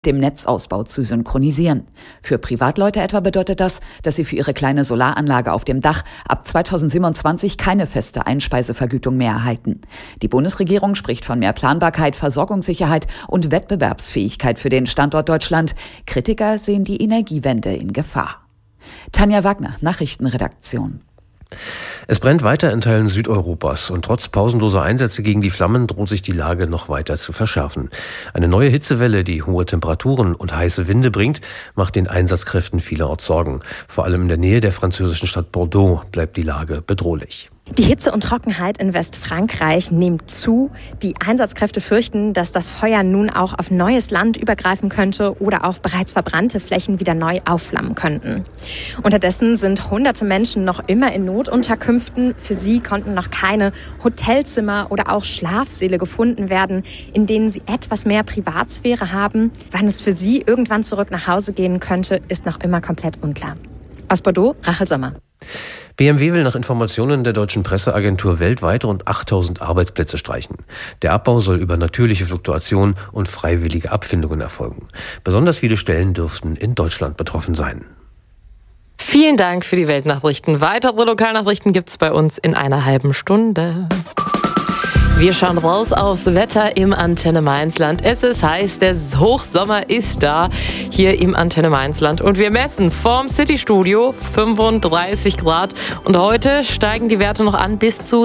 dem Netzausbau zu synchronisieren. Für Privatleute etwa bedeutet das, dass sie für ihre kleine Solaranlage auf dem Dach ab 2027 keine feste Einspeisevergütung mehr erhalten. Die Bundesregierung spricht von mehr Planbarkeit, Versorgungssicherheit und Wettbewerbsfähigkeit für den Standort Deutschland. Kritiker sehen die Energiewende in Gefahr. Tanja Wagner, Nachrichtenredaktion. Es brennt weiter in Teilen Südeuropas und trotz pausenloser Einsätze gegen die Flammen droht sich die Lage noch weiter zu verschärfen. Eine neue Hitzewelle, die hohe Temperaturen und heiße Winde bringt, macht den Einsatzkräften vielerorts Sorgen. Vor allem in der Nähe der französischen Stadt Bordeaux bleibt die Lage bedrohlich. Die Hitze und Trockenheit in Westfrankreich nimmt zu. Die Einsatzkräfte fürchten, dass das Feuer nun auch auf neues Land übergreifen könnte oder auch bereits verbrannte Flächen wieder neu aufflammen könnten. Unterdessen sind hunderte Menschen noch immer in Notunterkünften. Für sie konnten noch keine Hotelzimmer oder auch Schlafsäle gefunden werden, in denen sie etwas mehr Privatsphäre haben. Wann es für sie irgendwann zurück nach Hause gehen könnte, ist noch immer komplett unklar. Aus Bordeaux, Rachel Sommer. BMW will nach Informationen der deutschen Presseagentur weltweit rund 8000 Arbeitsplätze streichen. Der Abbau soll über natürliche Fluktuation und freiwillige Abfindungen erfolgen. Besonders viele Stellen dürften in Deutschland betroffen sein. Vielen Dank für die Weltnachrichten. Weitere Lokalnachrichten gibt's bei uns in einer halben Stunde. Wir schauen raus aufs Wetter im Antenne Mainzland. Es ist heiß, der Hochsommer ist da, hier im Antenne Mainzland. Und wir messen vorm Citystudio 35 Grad. Und heute steigen die Werte noch an bis zu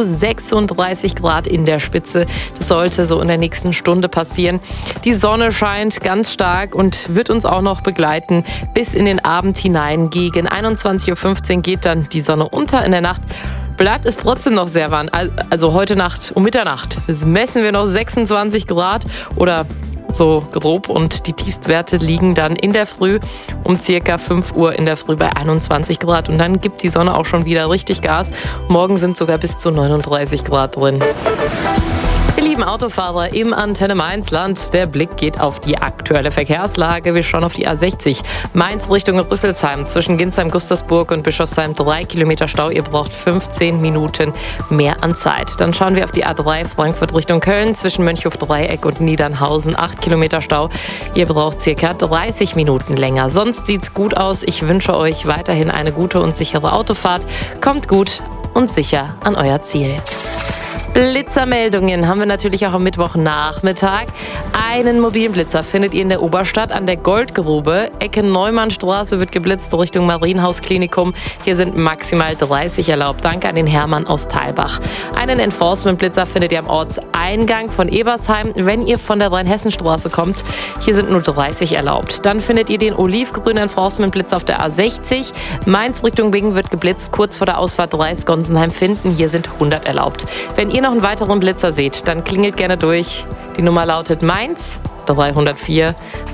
36 Grad in der Spitze. Das sollte so in der nächsten Stunde passieren. Die Sonne scheint ganz stark und wird uns auch noch begleiten bis in den Abend hinein. Gegen 21:15 Uhr geht dann die Sonne unter. In der Nacht bleibt es trotzdem noch sehr warm. Also heute Nacht um Mitternacht messen wir noch 26 Grad oder so grob. Und die Tiefstwerte liegen dann in der Früh um circa 5 Uhr in der Früh bei 21 Grad. Und dann gibt die Sonne auch schon wieder richtig Gas. Morgen sind sogar bis zu 39 Grad drin. Ihr lieben Autofahrer im Antenne Mainzland, der Blick geht auf die aktuelle Verkehrslage. Wir schauen auf die A60 Mainz Richtung Rüsselsheim zwischen Ginsheim, Gustavsburg und Bischofsheim 3 Kilometer Stau. Ihr braucht 15 Minuten mehr an Zeit. Dann schauen wir auf die A3 Frankfurt Richtung Köln zwischen Mönchhof-Dreieck und Niedernhausen 8 Kilometer Stau. Ihr braucht circa 30 Minuten länger. Sonst sieht's gut aus. Ich wünsche euch weiterhin eine gute und sichere Autofahrt. Kommt gut und sicher an euer Ziel. Blitzermeldungen haben wir natürlich auch am Mittwochnachmittag. Einen mobilen Blitzer findet ihr in der Oberstadt an der Goldgrube. Ecke Neumannstraße wird geblitzt Richtung Marienhaus-Klinikum. Hier sind maximal 30 erlaubt. Danke an den Hermann aus Thalbach. Einen Enforcement-Blitzer findet ihr am Ortseingang von Ebersheim, wenn ihr von der Rheinhessenstraße kommt. Hier sind nur 30 erlaubt. Dann findet ihr den olivgrünen Enforcement-Blitzer auf der A60. Mainz Richtung Bingen wird geblitzt, kurz vor der Ausfahrt Dreis-Gonsenheim-Finden. Hier sind 100 erlaubt. Wenn ihr noch einen weiteren Blitzer seht, dann klingelt gerne durch. Die Nummer lautet Mainz 304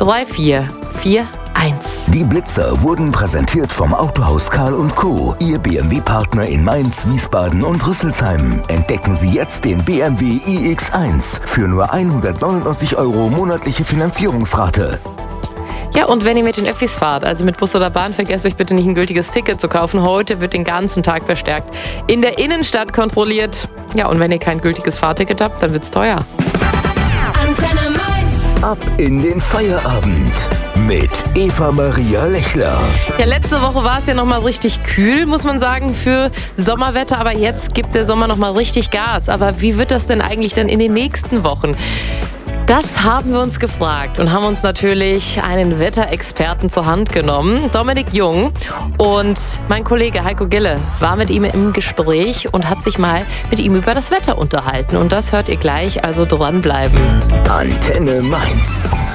3441. Die Blitzer wurden präsentiert vom Autohaus Karl & Co., Ihr BMW-Partner in Mainz, Wiesbaden und Rüsselsheim. Entdecken Sie jetzt den BMW iX1 für nur 199 € monatliche Finanzierungsrate. Ja, und wenn ihr mit den Öffis fahrt, also mit Bus oder Bahn, vergesst euch bitte nicht ein gültiges Ticket zu kaufen. Heute wird den ganzen Tag verstärkt in der Innenstadt kontrolliert. Ja, und wenn ihr kein gültiges Fahrticket habt, dann wird's teuer. Antenne Mainz. Ab in den Feierabend mit Eva-Maria Lechler. Ja, letzte Woche war es ja nochmal richtig kühl, muss man sagen, für Sommerwetter. Aber jetzt gibt der Sommer nochmal richtig Gas. Aber wie wird das denn eigentlich dann in den nächsten Wochen? Das haben wir uns gefragt und haben uns natürlich einen Wetterexperten zur Hand genommen, Dominik Jung. Und mein Kollege Heiko Gille war mit ihm im Gespräch und hat sich mal mit ihm über das Wetter unterhalten. Und das hört ihr gleich, also dranbleiben. Antenne Mainz.